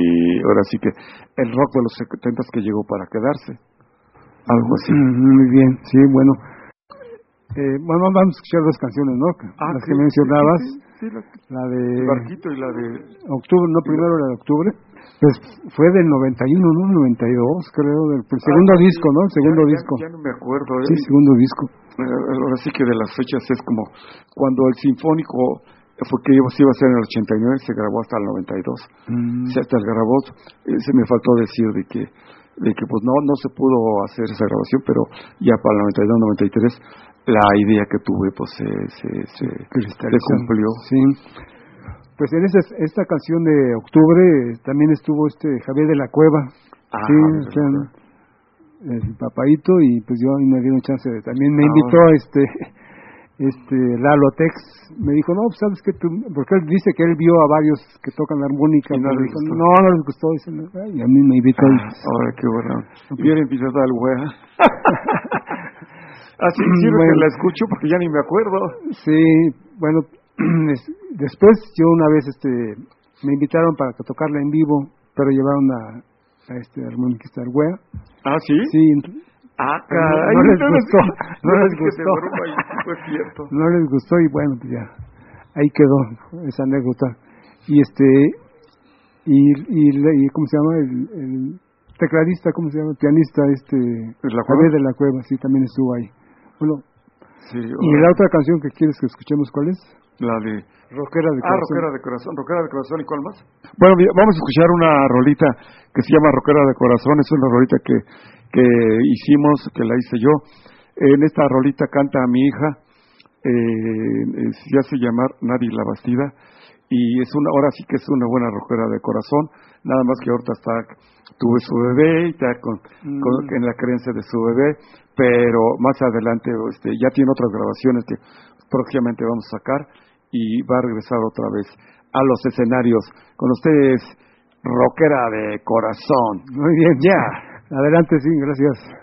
ahora sí que el rock de los 70s que llegó para quedarse, algo así. Muy bien, sí, bueno. Bueno, vamos a escuchar dos canciones, ¿no? Las que mencionabas, sí, la de el barquito y la de octubre, no, primero la de octubre, pues fue del 91, ¿no? 92, creo, del segundo disco, ¿no? Segundo disco. Ya no me acuerdo. Sí, segundo disco. Ahora sí que de las fechas es como cuando el Sinfónico fue que se iba a hacer en el 89, se grabó hasta el 92. Se hasta el grabó, se me faltó decir de que pues no se pudo hacer esa grabación, pero ya para el 92, 93 la idea que tuve pues se cumplió. Sí. Pues en esta canción de octubre también estuvo Javier de la Cueva. Sí, el papaíto, y pues yo me dieron chance de, también me invitó Lalo Tex, me dijo, no, pues sabes que tú, porque él dice que él vio a varios que tocan la armónica, y no les gustó, dice, y a mí me invitó. Ahora qué bueno. Y él invitó al wea. Así sirve que la escucho porque ya ni me acuerdo. Sí, bueno, después yo una vez me invitaron para tocarla en vivo, pero llevaron a armoniquista al wea. ¿Ah, sí? Sí. Caray, no les gustó, no les gustó. Cierto. No les gustó y bueno, pues ya, ahí quedó esa anécdota. Y y ¿cómo se llama? El tecladista, ¿cómo se llama? El pianista, Javier de la Cueva, sí, también estuvo ahí. Bueno, sí, y la otra canción que quieres que escuchemos, ¿cuál es? La de Rockera de Corazón. Rockera de Corazón, ¿y cuál más? Bueno, vamos a escuchar una rolita que se llama Rockera de Corazón. Es una rolita que hicimos, que la hice yo. En esta rolita canta a mi hija, se hace llamar Nadie la Bastida, y ahora sí que es una buena rockera de corazón, nada más que ahorita tuve su bebé y está en la creencia de su bebé, pero más adelante ya tiene otras grabaciones que próximamente vamos a sacar y va a regresar otra vez a los escenarios. Con ustedes, Rockera de Corazón. Muy bien, ya. Adelante, sí, gracias.